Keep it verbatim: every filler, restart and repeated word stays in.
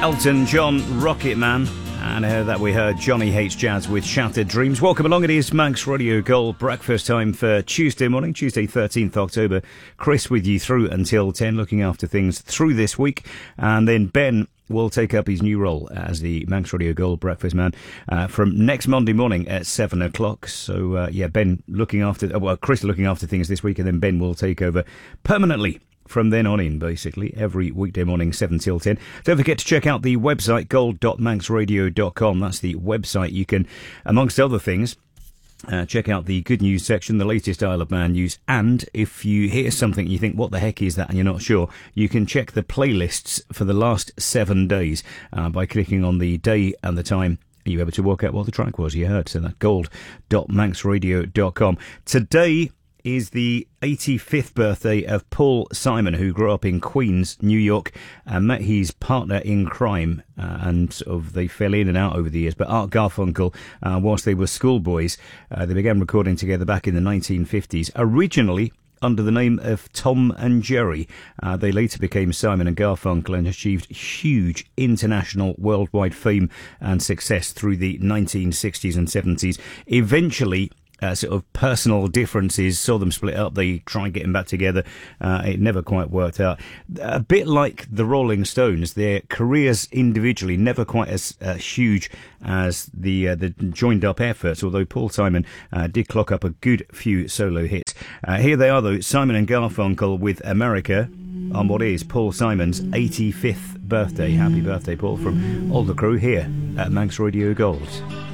Elton John, Rocket Man. And uh, that we heard Johnny Hates Jazz with Shattered Dreams. Welcome along. It is Manx Radio Gold breakfast time for Tuesday morning, Tuesday thirteenth October. Chris with you through until ten, looking after things through this week. And then Ben will take up his new role as the Manx Radio Gold breakfast man uh, from next Monday morning at seven o'clock. So, uh, yeah, Ben looking after, well, Chris looking after things this week, and then Ben will take over permanently from then on in, basically, every weekday morning, seven till ten. Don't forget to check out the website, gold dot manx radio dot com. That's the website. You can, amongst other things, uh, check out the good news section, the latest Isle of Man news, and if you hear something and you think, what the heck is that, and you're not sure, you can check the playlists for the last seven days uh, by clicking on the day and the time. Are you able to work out what the track was you heard? So that's gold dot manx radio dot com. Today is the eighty-fifth birthday of Paul Simon, who grew up in Queens, New York, and met his partner in crime, uh, and sort of they fell in and out over the years. But Art Garfunkel, uh, whilst they were schoolboys, uh, they began recording together back in the nineteen fifties, originally under the name of Tom and Jerry. Uh, they later became Simon and Garfunkel and achieved huge international worldwide fame and success through the nineteen sixties and seventies. Eventually, Uh, sort of personal differences saw them split up. They tried getting back together. Uh, it never quite worked out. A bit like the Rolling Stones, their careers individually never quite as uh, huge as the uh, the joined up efforts, although Paul Simon uh, did clock up a good few solo hits. Uh, here they are, though, Simon and Garfunkel with America on what is Paul Simon's eighty-fifth birthday. Happy birthday, Paul, from all the crew here at Manx Radio Gold.